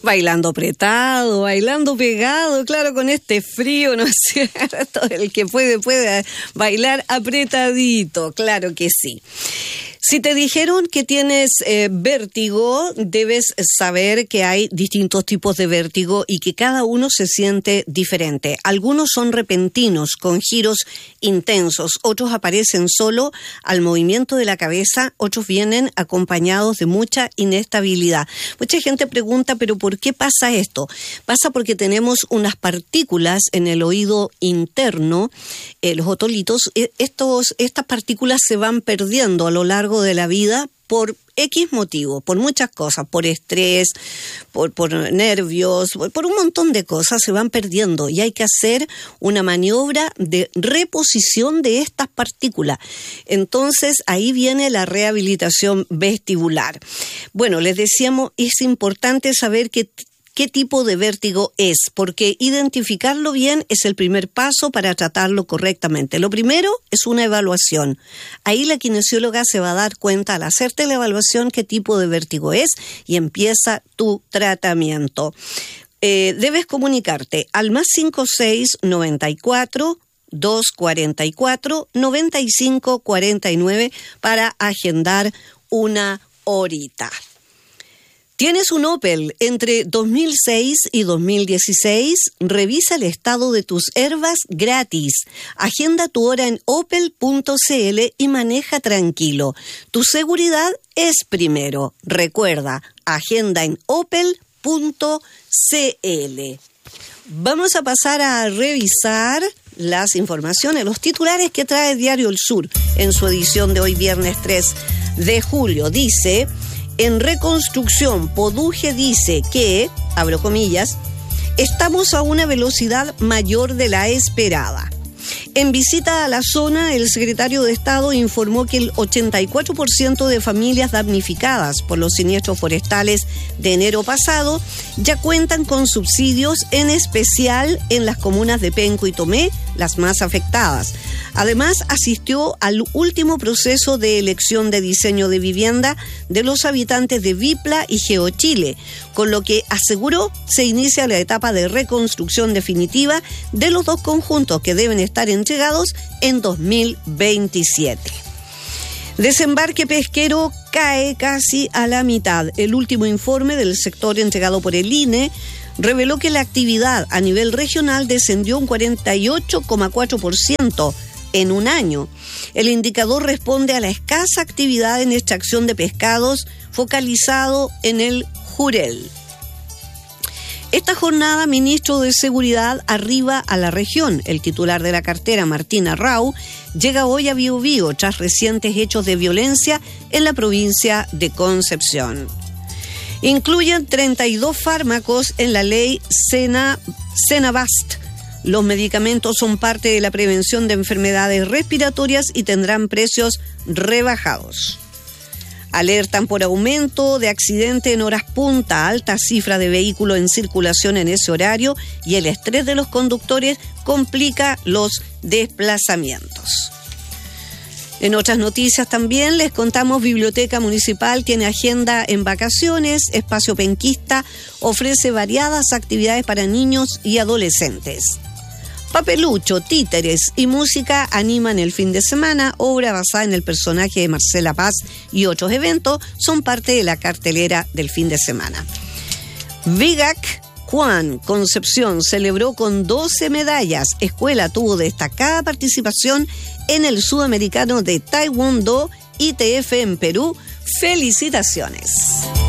Bailando apretado, bailando pegado, claro, con este frío, ¿no es cierto? El que puede bailar apretadito, claro que sí. Si te dijeron que tienes vértigo, debes saber que hay distintos tipos de vértigo y que cada uno se siente diferente. Algunos son repentinos, con giros intensos, otros aparecen solo al movimiento de la cabeza, otros vienen acompañados de mucha inestabilidad. Mucha gente pregunta, ¿pero por qué pasa esto? Pasa porque tenemos unas partículas en el oído interno, los otolitos. Estas partículas se van perdiendo a lo largo de la vida por X motivo, por muchas cosas, por estrés, por nervios, por un montón de cosas se van perdiendo y hay que hacer una maniobra de reposición de estas partículas. Entonces ahí viene la rehabilitación vestibular. Bueno, les decíamos, es importante saber qué tipo de vértigo es, porque identificarlo bien es el primer paso para tratarlo correctamente. Lo primero es una evaluación. Ahí la kinesióloga se va a dar cuenta al hacerte la evaluación qué tipo de vértigo es y empieza tu tratamiento. Debes comunicarte al +56 94 244 95 49 para agendar una horita. ¿Tienes un Opel entre 2006 y 2016? Revisa el estado de tus Airbag gratis. Agenda tu hora en opel.cl y maneja tranquilo. Tu seguridad es primero. Recuerda, agenda en opel.cl. Vamos a pasar a revisar las informaciones, los titulares que trae Diario El Sur en su edición de hoy, viernes 3 de julio. Dice... En reconstrucción, Poduje dice que, abro comillas, estamos a una velocidad mayor de la esperada. En visita a la zona, el secretario de Estado informó que el 84% de familias damnificadas por los siniestros forestales de enero pasado ya cuentan con subsidios, en especial en las comunas de Penco y Tomé, las más afectadas. Además, asistió al último proceso de elección de diseño de vivienda de los habitantes de Vipla y Geochile, con lo que aseguró se inicia la etapa de reconstrucción definitiva de los dos conjuntos que deben estar entregados en 2027. Desembarque pesquero cae casi a la mitad. El último informe del sector entregado por el INE reveló que la actividad a nivel regional descendió un 48,4% en un año. El indicador responde a la escasa actividad en extracción de pescados focalizado en el Jurel. Esta jornada, ministro de Seguridad arriba a la región. El titular de la cartera, Martín Arrau, llega hoy a Biobío tras recientes hechos de violencia en la provincia de Concepción. Incluyen 32 fármacos en la ley Senabast. Los medicamentos son parte de la prevención de enfermedades respiratorias y tendrán precios rebajados. Alertan por aumento de accidente en horas punta, alta cifra de vehículos en circulación en ese horario y el estrés de los conductores complica los desplazamientos. En otras noticias también les contamos, Biblioteca Municipal tiene agenda en vacaciones, Espacio Penquista ofrece variadas actividades para niños y adolescentes. Papelucho, títeres y música animan el fin de semana. Obra basada en el personaje de Marcela Paz y otros eventos son parte de la cartelera del fin de semana. Vigac Juan Concepción celebró con 12 medallas. Escuela tuvo destacada participación en el Sudamericano de Taekwondo ITF en Perú. ¡Felicitaciones!